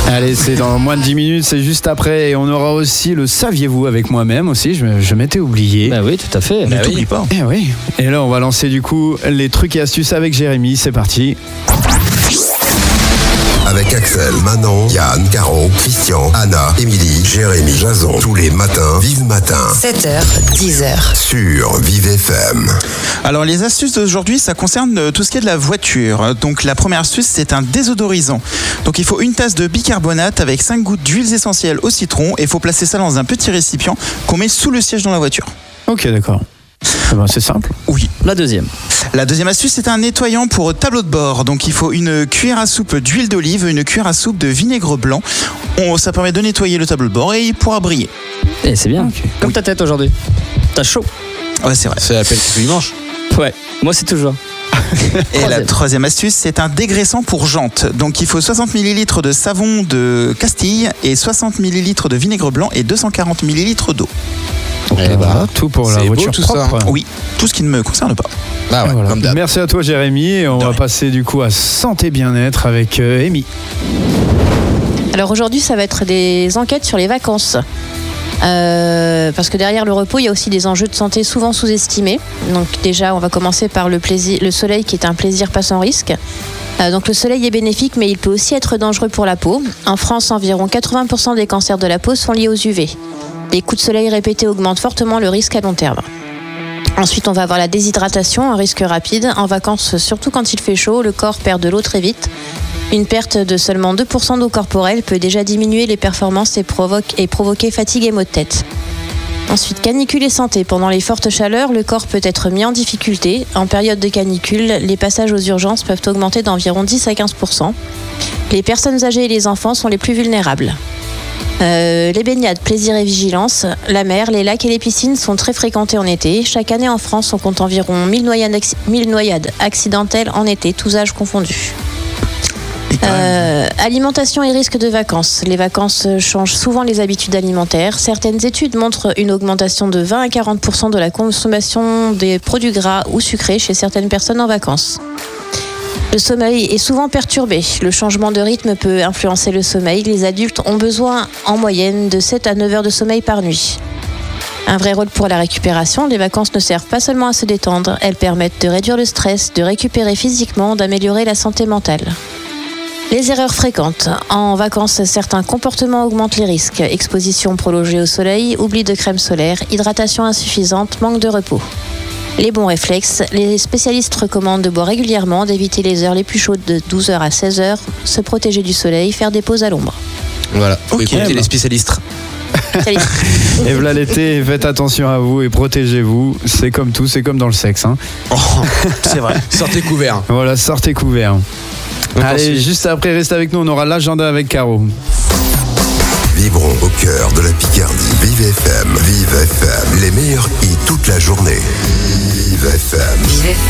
Allez, c'est dans moins de 10 minutes, c'est juste après. Et on aura aussi le saviez-vous avec moi-même aussi, je m'étais oublié. Bah oui, tout à fait. Ne t'oublie pas. Et oui. Et là, on va lancer du coup les trucs et astuces avec Jérémy. C'est parti. Avec Axel, Manon, Yann, Caro, Christian, Anna, Émilie, Jérémy, Jason. Tous les matins, Vive Matin. 7h, 10h. Sur Vive FM. Alors les astuces d'aujourd'hui, ça concerne tout ce qui est de la voiture. Donc la première astuce, c'est un désodorisant. Donc il faut une tasse de bicarbonate avec 5 gouttes d'huiles essentielles au citron et il faut placer ça dans un petit récipient qu'on met sous le siège dans la voiture. Ok, d'accord. C'est simple. Oui. La deuxième. La deuxième astuce, c'est un nettoyant pour tableau de bord. Donc il faut une cuillère à soupe d'huile d'olive, une cuillère à soupe de vinaigre blanc. Ça permet de nettoyer le tableau de bord et il pourra briller. Et c'est bien. Okay. Comme ta tête aujourd'hui. T'as chaud. Ouais, c'est vrai. C'est la pelle tous les dimanches. Ouais, moi c'est toujours. Et la troisième astuce, c'est un dégraissant pour jantes. Donc il faut 60 ml de savon de Castille et 60 ml de vinaigre blanc et 240 ml d'eau. Tout pour la c'est voiture beau, tout propre. ça. Oui, tout ce qui ne me concerne pas. Ah ouais, Voilà. comme d'hab. Merci à toi Jérémy et on va passer du coup à santé bien-être avec Amy. Alors aujourd'hui, ça va être des enquêtes sur les vacances. Parce que derrière le repos, il y a aussi des enjeux de santé souvent sous-estimés. Donc déjà, on va commencer par le soleil qui est un plaisir pas sans risque. Donc le soleil est bénéfique, mais il peut aussi être dangereux pour la peau. En France, environ 80% des cancers de la peau sont liés aux UV. Les coups de soleil répétés augmentent fortement le risque à long terme. Ensuite, on va avoir la déshydratation, un risque rapide. En vacances, surtout quand il fait chaud, le corps perd de l'eau très vite. Une perte de seulement 2% d'eau corporelle peut déjà diminuer les performances et provoquer fatigue et maux de tête. Ensuite, canicule et santé. Pendant les fortes chaleurs, le corps peut être mis en difficulté. En période de canicule, les passages aux urgences peuvent augmenter d'environ 10 à 15%. Les personnes âgées et les enfants sont les plus vulnérables. Les baignades, plaisir et vigilance. La mer, les lacs et les piscines sont très fréquentés en été. Chaque année en France, on compte environ 1000 noyades accidentelles en été, tous âges confondus. Alimentation et risque de vacances. Les vacances changent souvent les habitudes alimentaires. Certaines études montrent une augmentation de 20 à 40% de la consommation des produits gras ou sucrés chez certaines personnes en vacances. Le sommeil est souvent perturbé. Le changement de rythme peut influencer le sommeil. Les adultes ont besoin en moyenne de 7 à 9 heures de sommeil par nuit. Un vrai rôle pour la récupération, les vacances ne servent pas seulement à se détendre, elles permettent de réduire le stress, de récupérer physiquement, d'améliorer la santé mentale. Les erreurs fréquentes. En vacances, certains comportements augmentent les risques. Exposition prolongée au soleil, oubli de crème solaire, hydratation insuffisante, manque de repos. Les bons réflexes. Les spécialistes recommandent de boire régulièrement, d'éviter les heures les plus chaudes de 12h à 16h, se protéger du soleil, faire des pauses à l'ombre. Voilà, faut Ok. écouter les spécialistes. Et voilà l'été, faites attention à vous et protégez-vous. C'est comme tout, c'est comme dans le sexe. Hein. Oh, c'est vrai. Sortez couverts. Voilà, sortez couverts. On Allez, poursuit. juste après, restez avec nous, on aura l'agenda avec Caro. Vibrons au cœur de la Picardie. Vive FM. Vive FM. Les meilleurs hits toute la journée. Vive FM.